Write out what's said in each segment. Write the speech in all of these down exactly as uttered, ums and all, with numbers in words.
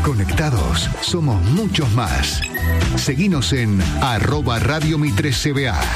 Conectados somos muchos más. Seguinos en arroba Radio Mitre C B A.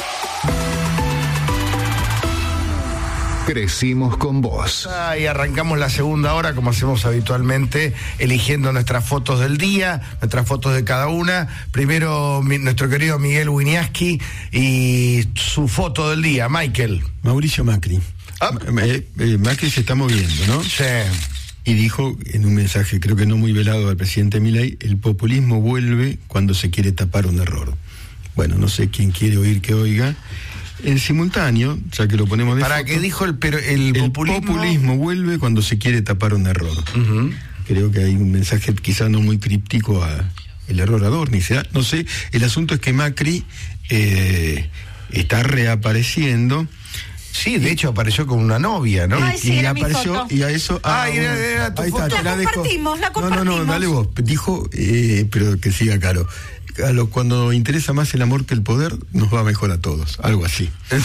Crecimos con vos. Ah, y arrancamos la segunda hora, como hacemos habitualmente, eligiendo nuestras fotos del día, nuestras fotos de cada una. Primero, mi, nuestro querido Miguel Winiaski y su foto del día. Michael. Mauricio Macri. Ah. Eh, eh, Macri se está moviendo, ¿no? Sí. Y dijo en un mensaje, creo que no muy velado, al presidente Milei: el populismo vuelve cuando se quiere tapar un error. Bueno, no sé quién quiere oír que oiga. En simultáneo, ya que lo ponemos de ¿Para foto, qué dijo el, pero el, el populismo? populismo vuelve cuando se quiere tapar un error. Uh-huh. Creo que hay un mensaje quizá no muy críptico a el error Adorni. ¿Será? No sé, el asunto es que Macri eh, está reapareciendo. Sí, de hecho apareció con una novia, ¿no? Ay, sí, y era mi apareció, foto. y a eso... Ah, ah, era- bueno, era tu ahí foto. está, La dejo. compartimos, la No, compartimos. no, no, dale vos. Dijo, eh, pero que siga Caro. A lo, cuando interesa más el amor que el poder, nos va mejor a todos. Algo así.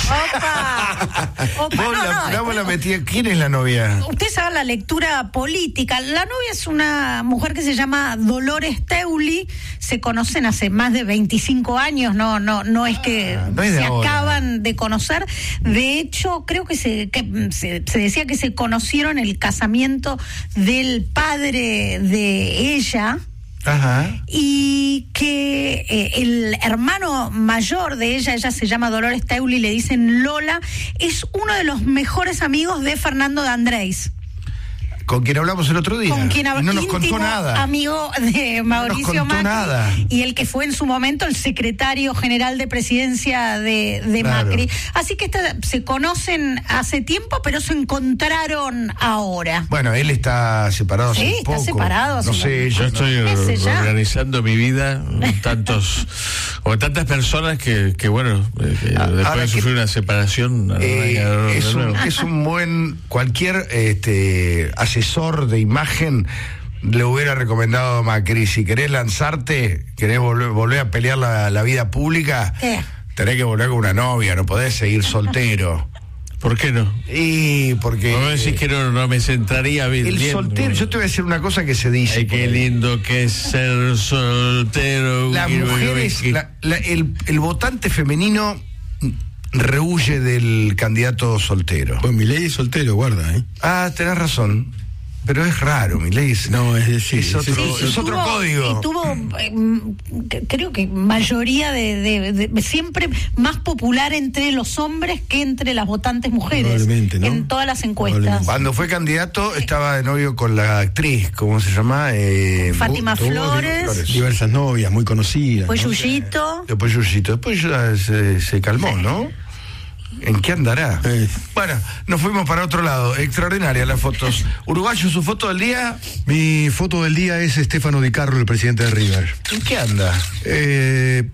Opa. Opa, Vos no, la, no, vos la metí- ¿Quién es la novia? Ustedes hagan la lectura política. La novia es una mujer que se llama Dolores Teuli. Se conocen hace más de veinticinco años. No, no, no es que no es de se ahora. acaban de conocer. De hecho, creo que se, que se, se decía que se conocieron en el casamiento del padre de ella. Ajá. Y que eh, el hermano mayor de ella, ella se llama Dolores Teuli, le dicen Lola, es uno de los mejores amigos de Fernando de Andrés. Con quien hablamos el otro día. Con quien Y hab- no nos íntimo contó nada. amigo de Mauricio contó Macri, nada. y el que fue en su momento el secretario general de presidencia de, de Claro. Macri. Así que esta- se conocen hace tiempo, pero se encontraron ahora. Bueno, él está separado hace Sí, está poco. separado hace No sé, un- ella. Yo no- estoy Meses ya. organizando mi vida, tantos o tantas personas que, que bueno, eh, que Ah, después ahora de que- sufrir una separación, Eh, arranca de es, un, nuevo. es un buen, cualquier este asesor de imagen le hubiera recomendado a Macri: si querés lanzarte, querés volver, volver a pelear la, la vida pública, ¿Qué? tenés que volver con una novia, no podés seguir soltero. ¿Por qué no? Y porque No me decís que no, no me centraría bien. el bien. soltero, yo te voy a decir una cosa que se dice. Ay, por qué ahí. lindo que es ser soltero. Las Quiero- mujeres, la- la- el, el votante femenino rehuye del candidato soltero. Pues Milei es soltero, guarda, ¿eh? Ah, tenés razón. Pero es raro, Milei. Es, No, es decir, es otro, sí, sí, es sí. otro tuvo- código. Y tuvo, eh, mm, c- creo que mayoría de, de- de- siempre más popular entre los hombres que entre las votantes mujeres. Probablemente, ¿no? En todas las encuestas. Probablemente. Cuando fue candidato estaba de novio con la actriz, ¿cómo se llama? Eh, Fátima tuvo- Flores. Flores. Diversas novias, muy conocidas. Pues ¿no? Yuyito. Después Yuyito, después ya se, se calmó, ¿no? ¿En qué andará? Eh. Bueno, nos fuimos para otro lado. Extraordinaria las fotos. Uruguayo, su foto del día. Mi foto del día es Stefano Di Carlo, el presidente de River. ¿En qué anda? Eh,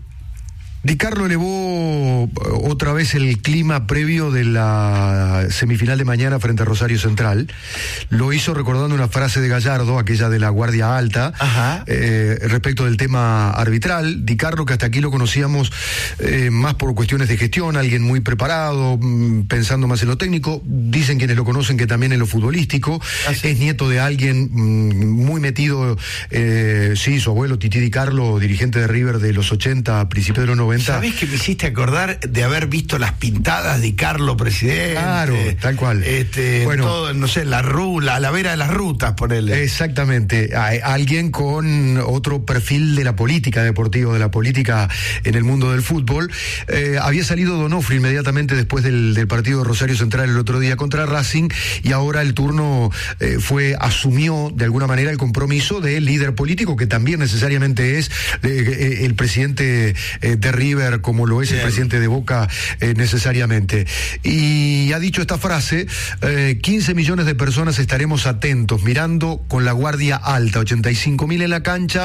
Di Carlo elevó otra vez el clima previo de la semifinal de mañana frente a Rosario Central. Lo hizo recordando una frase de Gallardo, aquella de la Guardia Alta, Ajá. eh, respecto del tema arbitral. Di Carlo, que hasta aquí lo conocíamos eh, más por cuestiones de gestión, alguien muy preparado, mm, pensando más en lo técnico. Dicen quienes lo conocen que también en lo futbolístico. Ah, sí. Es nieto de alguien mm, muy metido, eh, sí, su abuelo Tití Di Carlo, dirigente de River de los ochenta, a principios de los noventa. ¿Sabés que me hiciste acordar de haber visto las pintadas de Carlos presidente? Claro, tal cual. Este, Bueno. todo, no sé, la rula, a la vera de las rutas, ponele. Exactamente, a- alguien con otro perfil de la política deportiva, de la política en el mundo del fútbol. Eh, había salido Donofrio inmediatamente después del, del partido de Rosario Central el otro día contra Racing, y ahora el turno eh, fue, asumió de alguna manera el compromiso del líder político, que también necesariamente es eh, eh, el presidente eh, de River, como lo es Bien. el presidente de Boca eh, necesariamente. Y ha dicho esta frase: eh, quince millones de personas estaremos atentos, mirando con la guardia alta, ochenta y cinco mil en la cancha,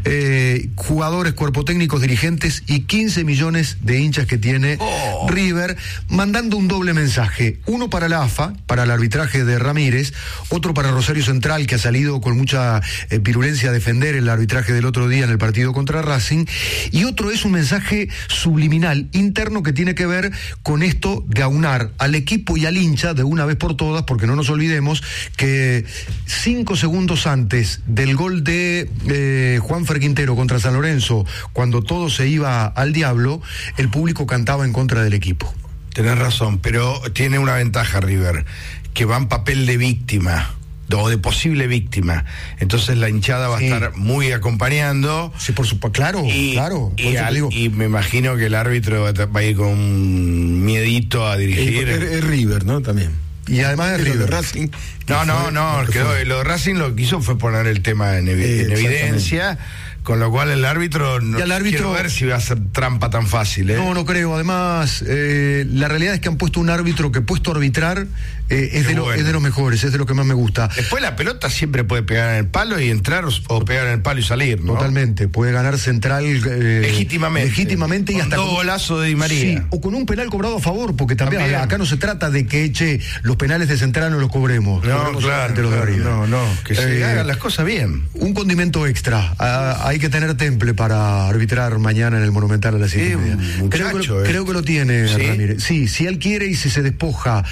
eh, jugadores, cuerpo técnicos, dirigentes y quince millones de hinchas que tiene Oh. River, mandando un doble mensaje: uno para la A F A, para el arbitraje de Ramírez, otro para Rosario Central, que ha salido con mucha eh, virulencia a defender el arbitraje del otro día en el partido contra Racing, y otro es un mensaje mensaje subliminal interno que tiene que ver con esto de aunar al equipo y al hincha de una vez por todas, porque no nos olvidemos que cinco segundos antes del gol de eh, Juanfer Quintero contra San Lorenzo, cuando todo se iba al diablo, el público cantaba en contra del equipo. Tenés razón, pero tiene una ventaja River, que va en papel de víctima o de posible víctima, entonces la hinchada va sí. a estar muy acompañando. Sí, por supuesto, claro, y, claro. Y, al, y me imagino que el árbitro va a ir con un miedito a dirigir. Es, es River, ¿no? También. Y además de River. Racing. No, no, no, quedó, lo de Racing lo que hizo fue poner el tema en, evi eh, en evidencia. Con lo cual el árbitro no el árbitro, quiero ver si va a ser trampa tan fácil, ¿eh? No, no creo. Además, eh, la realidad es que han puesto un árbitro que puesto a arbitrar eh, es, de lo, bueno. es de los mejores, es de lo que más me gusta. Después la pelota siempre puede pegar en el palo y entrar o pegar en el palo y salir, ¿no? Totalmente, puede ganar central eh, legítimamente. Legítimamente con y hasta dos golazos de Di María. Sí, o con un penal cobrado a favor, porque también, también. acá no se trata de que eche los penales de central no los cobremos. No, cobremos claro, los claro de no, no, que se eh, hagan las cosas bien. Un condimento extra, ah, hay que tener temple para arbitrar mañana en el Monumental a las siete y media. Creo, que lo, creo que lo tiene, ¿sí? Ramírez. Sí, si él quiere y si se despoja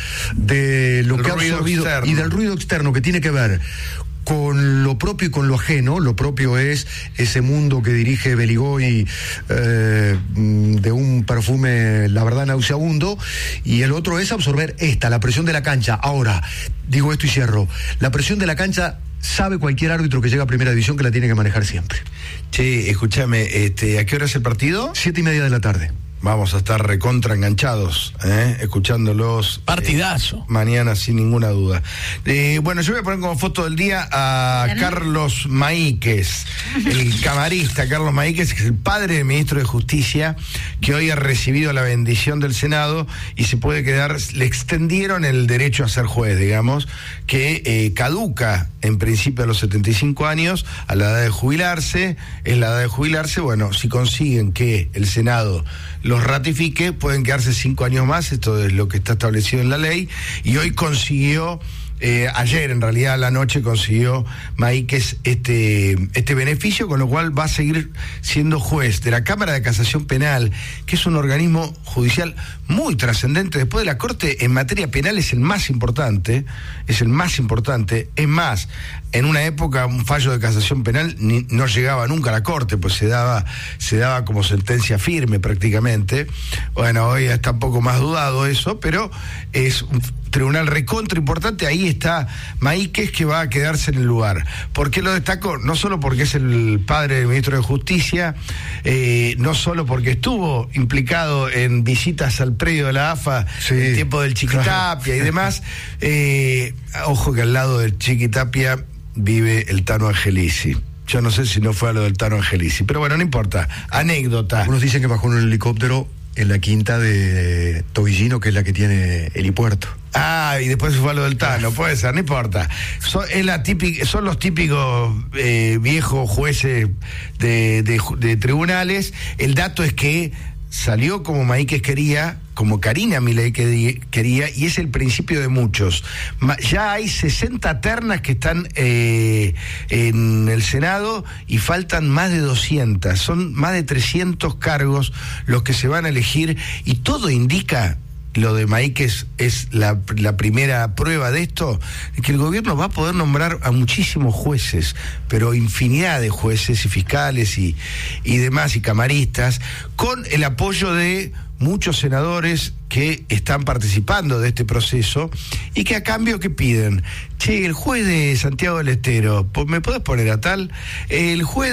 de lo el que ha absorbido externo. Y del ruido externo que tiene que ver con lo propio y con lo ajeno. Lo propio es ese mundo que dirige Beligoy eh, de un perfume, la verdad, nauseabundo, y el otro es absorber esta, la presión de la cancha. Ahora, digo esto y cierro, la presión de la cancha sabe cualquier árbitro que llega a primera división que la tiene que manejar siempre. Che, escúchame, este, ¿a qué hora es el partido? Siete y media de la tarde. Vamos a estar recontra enganchados, ¿eh? Escuchándolos. Partidazo. Eh, mañana, sin ninguna duda. Eh, bueno, yo voy a poner como foto del día a Carlos Maíquez, el camarista Carlos Maíquez, que es el padre del ministro de Justicia, que hoy ha recibido la bendición del Senado y se puede quedar, le extendieron el derecho a ser juez, digamos, que eh, caduca en principio a los setenta y cinco años, a la edad de jubilarse, es la edad de jubilarse. Bueno, si consiguen que el Senado los ratifique, pueden quedarse cinco años más, esto es lo que está establecido en la ley, y hoy consiguió, eh, ayer en realidad a la noche consiguió Maíquez este, este beneficio, con lo cual va a seguir siendo juez de la Cámara de Casación Penal, que es un organismo judicial muy trascendente. Después de la Corte en materia penal es el más importante, es el más importante, es más, en una época un fallo de casación penal ni, no llegaba nunca a la Corte, pues se daba, se daba como sentencia firme prácticamente. Bueno, hoy está un poco más dudado eso, pero es un tribunal recontra importante. Ahí está Maíquez, que va a quedarse en el lugar. ¿Por qué lo destaco? No solo porque es el padre del ministro de Justicia, eh, no solo porque estuvo implicado en visitas al predio de la A F A, sí, en el tiempo del Chiquitapia, claro, y demás. Eh, ojo que al lado del Chiquitapia vive el Tano Angelici. Yo no sé si no fue a lo del Tano Angelici, pero bueno, no importa. Anécdota. Unos dicen que bajó en un helicóptero en la quinta de Tobillino, que es la que tiene helipuerto. Ah, y después se fue a lo del Tano, puede ser, no importa. Son, es la típica, son los típicos eh, viejos jueces de, de, de tribunales. El dato es que salió como Maíquez quería, como Karina Milei quería, y es el principio de muchos. Ya hay sesenta ternas que están eh, en el Senado y faltan más de doscientas. Son más de trescientos cargos los que se van a elegir, y todo indica, lo de Maíquez es la, la primera prueba de esto, que el gobierno va a poder nombrar a muchísimos jueces, pero infinidad de jueces y fiscales y, y demás, y camaristas, con el apoyo de muchos senadores que están participando de este proceso y que a cambio, ¿qué piden? Che, el juez de Santiago del Estero, ¿me podés poner a tal? El juez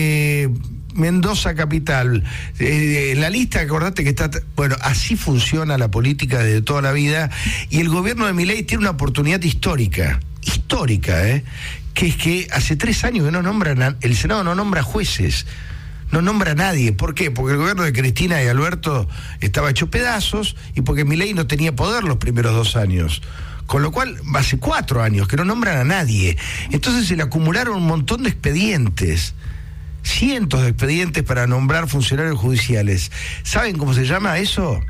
de Mendoza Capital, eh, la lista, acordate que está, bueno, así funciona la política desde toda la vida, y el gobierno de Milei tiene una oportunidad histórica, histórica, ¿eh? que es que hace tres años que no nombran, el Senado no nombra jueces, no nombra a nadie. ¿Por qué? Porque el gobierno de Cristina y Alberto estaba hecho pedazos, y porque Milei no tenía poder los primeros dos años. Con lo cual, hace cuatro años que no nombran a nadie. Entonces se le acumularon un montón de expedientes, cientos de expedientes para nombrar funcionarios judiciales. ¿Saben cómo se llama eso?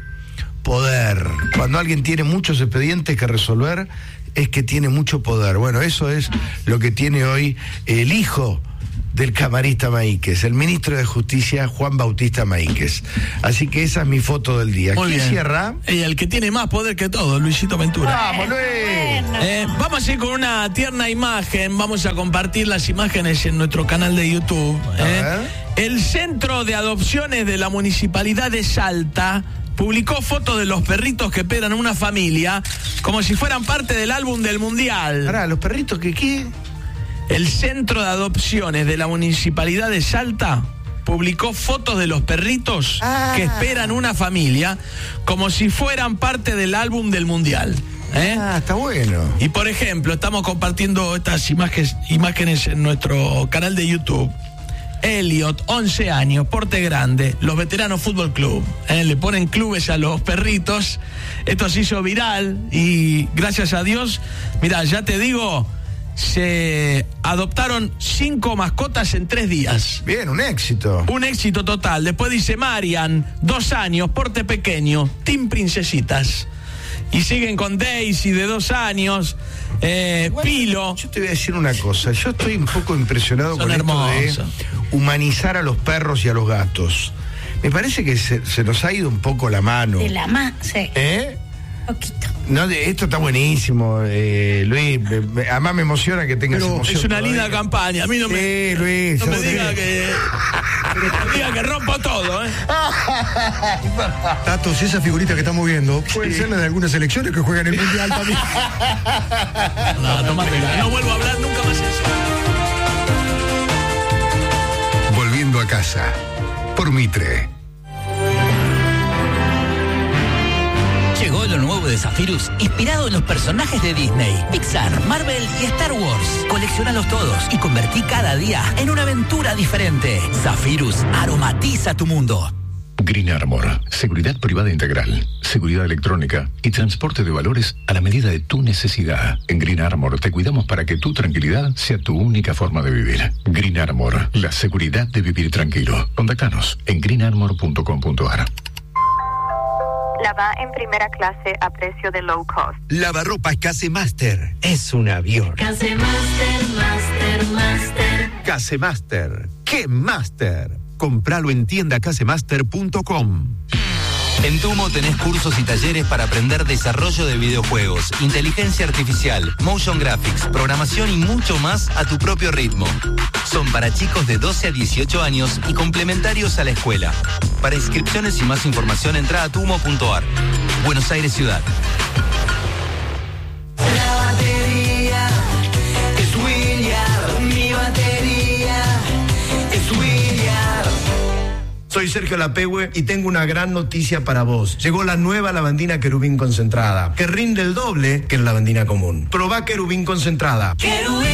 Poder. Cuando alguien tiene muchos expedientes que resolver, es que tiene mucho poder. Bueno, eso es lo que tiene hoy el hijo del camarista Maíquez, el ministro de Justicia Juan Bautista Maíquez. Así que esa es mi foto del día. Muy ¿Quién bien. cierra? Y el que tiene más poder que todo, Luisito Ventura. ¡Vamos, Luis! Eh, vamos a ir con una tierna imagen. Vamos a compartir las imágenes en nuestro canal de YouTube. A eh. ver. El Centro de Adopciones de la Municipalidad de Salta publicó fotos de los perritos que esperan una familia como si fueran parte del álbum del Mundial. Pará, ¿los perritos que qué? El Centro de Adopciones de la Municipalidad de Salta publicó fotos de los perritos Ah. que esperan una familia como si fueran parte del álbum del Mundial. ¿eh? Ah, está bueno. Y por ejemplo, estamos compartiendo estas imágenes, imágenes en nuestro canal de YouTube. Elliot, once años, porte grande, los veteranos Fútbol Club. ¿eh? Le ponen clubes a los perritos. Esto se hizo viral y gracias a Dios, mira, ya te digo, se adoptaron cinco mascotas en tres días. Bien, un éxito. Un éxito total. Después dice Marian, dos años, porte pequeño, Team Princesitas. Y siguen con Daisy, de dos años, eh, Bueno, Pilo. Yo te voy a decir una cosa. Yo estoy un poco impresionado Son con hermosos. esto de humanizar a los perros y a los gatos. Me parece que se, se nos ha ido un poco la mano. De la más, sí. ¿Eh? Poquito. No, de- esto está buenísimo, eh, Luis. me- me- además me emociona que tengas Pero emoción. Es una todavía. linda campaña. A mí no me, Sí, Luis. no me yo sé. diga que, no me diga que rompo todo, ¿eh? Tato, si esa figurita que estamos viendo puede ser la de algunas selecciones que juegan el Mundial también. No, tomátela. No vuelvo a hablar nunca más en eso. Volviendo a casa. Por Mitre. Llegó lo nuevo de Zephyrus, inspirado en los personajes de Disney, Pixar, Marvel y Star Wars. Colecciónalos todos y convertí cada día en una aventura diferente. Zephyrus aromatiza tu mundo. Green Armor, seguridad privada integral, seguridad electrónica y transporte de valores a la medida de tu necesidad. En Green Armor te cuidamos para que tu tranquilidad sea tu única forma de vivir. Green Armor, la seguridad de vivir tranquilo. Contáctanos en green armor punto com punto a r. La va en primera clase a precio de low cost. Lavarropas Casemaster. Es un avión. Casemaster, Master, Master. Casemaster. ¡Qué Master! Compralo en tienda casemaster punto com. En Tumo tenés cursos y talleres para aprender desarrollo de videojuegos, inteligencia artificial, motion graphics, programación y mucho más a tu propio ritmo. Son para chicos de doce a dieciocho años y complementarios a la escuela. Para inscripciones y más información entra a tumo punto a r. Buenos Aires Ciudad. La batería es William. Mi batería es William. Soy Sergio Lapehue y tengo una gran noticia para vos. Llegó la nueva lavandina Querubín concentrada, que rinde el doble que la lavandina común. Probá Querubín concentrada. Querubín.